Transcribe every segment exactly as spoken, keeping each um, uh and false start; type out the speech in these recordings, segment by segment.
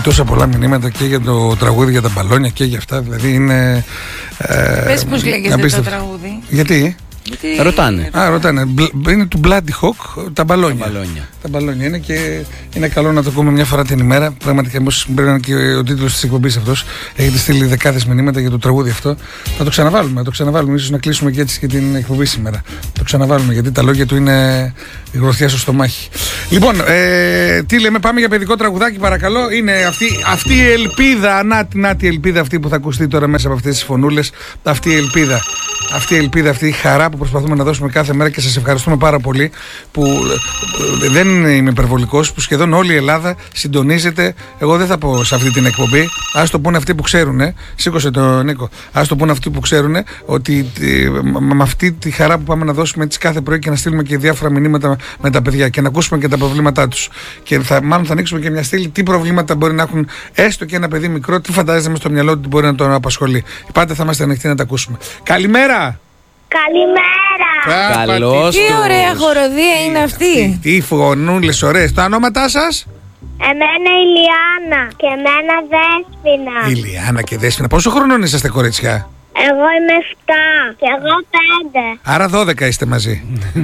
τόσα πολλά μηνύματα και για το τραγούδι για τα μπαλόνια και για αυτά. Δηλαδή είναι. Ε, Πες πώς λέγεται το τραγούδι. Γιατί? Γιατί... Ρωτάνε. Α, ρωτάνε. Είναι του Bloody Hawk, τα μπαλόνια. Τα μπαλόνια. Τα μπαλόνια είναι και είναι καλό να το ακούμε μια φορά την ημέρα. Πραγματικά, μήπως πρέπει να είναι και ο τίτλος της εκπομπής αυτός. Έχετε στείλει δεκάδες μηνύματα για το τραγούδι αυτό. Θα το ξαναβάλουμε, θα το ξαναβάλουμε. Ίσως να κλείσουμε και έτσι και την εκπομπή σήμερα. Το ξαναβάλουμε γιατί τα λόγια του είναι η γροθιά στο στομάχι. Λοιπόν, ε, τι λέμε, πάμε για παιδικό τραγουδάκι, παρακαλώ. Είναι αυτή, αυτή η ελπίδα, νάτι, νάτι η ελπίδα αυτή που θα ακουστεί τώρα μέσα από αυτές τις φωνούλες. Αυτή η ελπίδα. Αυτή η ελπίδα, αυτή η χαρά που προσπαθούμε να δώσουμε κάθε μέρα και σας ευχαριστούμε πάρα πολύ που δεν είμαι υπερβολικός, που σχεδόν όλη η Ελλάδα συντονίζεται. Εγώ δεν θα πω σε αυτή την εκπομπή, ας το πούνε αυτοί που ξέρουν, σήκωσε το Νίκο, ας το πούνε αυτοί που ξέρουν ότι με αυτή τη χαρά που πάμε να δώσουμε έτσι κάθε πρωί και να στείλουμε και διάφορα μηνύματα με τα παιδιά και να ακούσουμε και τα προβλήματά τους. Και θα, μάλλον θα ανοίξουμε και μια στήλη τι προβλήματα μπορεί να έχουν έστω και ένα παιδί μικρό, τι φαντάζεται μες στο μυαλό του ότι μπορεί να τον απασχολεί. Πάντα θα είμαστε ανοιχτοί να τα ακούσουμε. Καλημέρα! Καλημέρα! Καλώς. Τι ωραία χοροδία είναι αυτή! Τι φωνούλες ωραίες. Τα ονόματά σας? Εμένα η Λιάννα και εμένα Δέσποινα. Η Λιάννα και Δέσποινα. Πόσο χρονών είσαστε, κορίτσια? Εγώ είμαι εφτά και εγώ πέντε. Άρα δώδεκα είστε μαζί.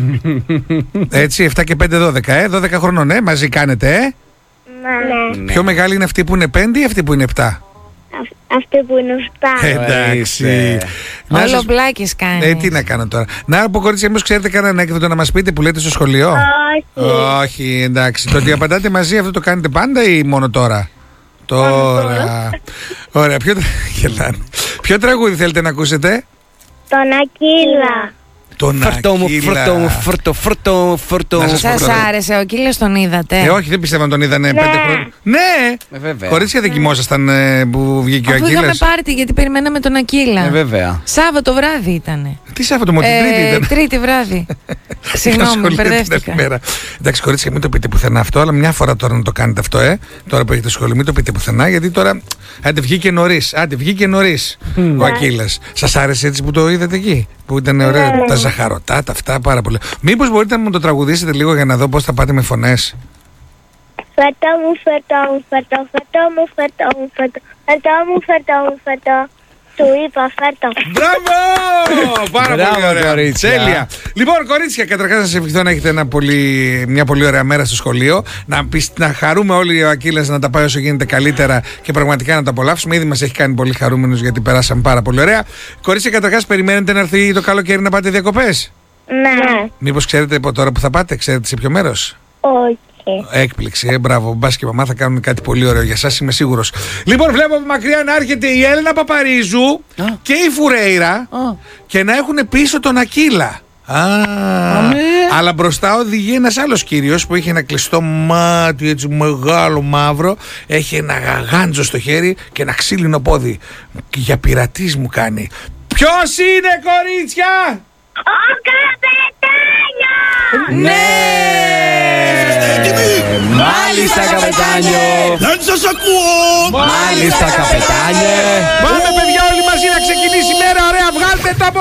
Έτσι, εφτά και πέντε, δώδεκα, ε, δώδεκα χρονών, ε, μαζί κάνετε, ε. Ναι. Ναι. Πιο μεγάλη είναι αυτή που είναι πέντε ή αυτή που είναι επτά? Αυτή που είναι εφτά. Εντάξει. Να Όλο σας- μπλάκες κάνει. Ε, τι να κάνω τώρα. Να πω, κορίτσια, μήπως ξέρετε κανένα ανέκδοτο να μας πείτε που λέτε στο σχολείο? Όχι. Όχι, εντάξει. Το ότι απαντάτε μαζί, αυτό το κάνετε πάντα ή μόνο τώρα? Τώρα. Ωραία, ποιο, τρα- Γελάνε. Ποιο τραγούδι θέλετε να ακούσετε? Τον Ακύλα. Τον Φορτώ μου, Ακύλα. φορτώ μου, φορτώ, φορτώ, φορτώ. Να σας πω Σας τώρα. άρεσε, ο Κύλος τον είδατε? Ε, όχι, δεν πιστεύω να τον είδανε πέντε χρόνια. Ναι! Ε, βέβαια. Κορίτσια, δεν κοιμόσασταν ε, που βγήκε ο Αφού είχαμε Ακύλας? πάρτι γιατί περιμέναμε τον Ακύλα. Ε, βέβαια. Σάββατο βράδυ ήτανε. Τι Σάββατο, μόνο την Ε, Τρίτη ήταν. Τρίτη βράδυ. Συγγνώμη, Ασχολείται την μπερδεύτηκα. άλλη μέρα. Εντάξει, κορίτσια, μην το πείτε πουθενά αυτό, αλλά μια φορά τώρα να το κάνετε αυτό, ε. Τώρα που έχετε σχολείο, μην το πείτε πουθενά, γιατί τώρα. Άντε, βγήκε νωρίς. Άντε, βγήκε νωρίς ο Ακύλας. Σας άρεσε έτσι που το είδατε εκεί? Που ήταν ωραία, τα ζαχαρωτά, τα αυτά, πάρα πολύ. Μήπως μπορείτε να μου το τραγουδήσετε λίγο για να δω πώς θα πάτε με φωνές? Φερτό μου, φερτό μου, φερτό, φερτό μου, φερτό μου, φερτό, φερτό μου, φερτό μου, φερτό. Του είπα φερτό. Μπράβο! Πάρα Μπράβο, πολύ ωραία. κορίτσια. Τέλεια. Λοιπόν, κορίτσια, καταρχάς να σας ευχηθώ να έχετε ένα πολύ, μια πολύ ωραία μέρα στο σχολείο. Να, πισ- να χαρούμε όλοι ο Ακύλας να τα πάει όσο γίνεται καλύτερα και πραγματικά να τα απολαύσουμε. Ήδη μας έχει κάνει πολύ χαρούμενους γιατί περάσαμε πάρα πολύ ωραία. Κορίτσια, καταρχάς περιμένετε να έρθει το καλοκαίρι να πάτε διακοπές? Ναι. Μήπως ξέρετε από τώρα που θα πάτε, ξέρετε σε ποιο μέρος? Όχι. Έκπληξη, ε, μπράβο. Μπας και μαμά θα κάνουν κάτι πολύ ωραίο για σας, είμαι σίγουρος. Λοιπόν, βλέπω από μακριά να έρχεται η Έλενα Παπαρίζου Α. και η Φουρέιρα Α. και να έχουν πίσω τον Ακύλα. Α, αλλά μπροστά οδηγεί ένας άλλος κύριος που έχει ένα κλειστό μάτι, έτσι μεγάλο μαύρο, έχει ένα γαγάντζο στο χέρι και ένα ξύλινο πόδι. Και για πειρατής μου κάνει. Ποιος είναι, κορίτσια? Ο Καπετάνιος! Ναι! Μάλιστα, καπετάνιο! Δεν σας ακούω! Μάλιστα, καπετάνιε! Πάμε, παιδιά, όλοι μαζί να ξεκινήσει η μέρα. Ωραία, βγάλτε το από